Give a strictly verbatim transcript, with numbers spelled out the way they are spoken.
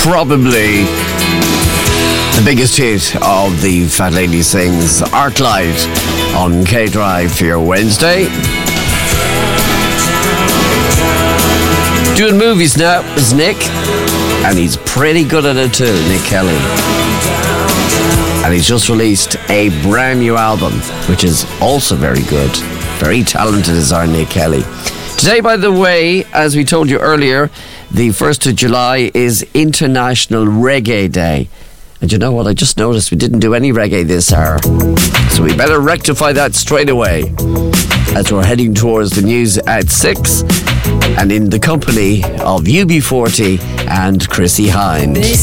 probably the biggest hit of the Fat Lady Sings, Arclight, on K-Drive for your Wednesday. Doing movies now is Nick, and he's pretty good at it too, Nick Kelly. And he's just released a brand new album, which is also very good. Very talented is our Nick Kelly. Today, by the way, as we told you earlier, the first of July is International Reggae Day. And you know what? I just noticed we didn't do any reggae this hour. So we better rectify that straight away as we're heading towards the news at six and in the company of U B forty and Chrissy Hynde.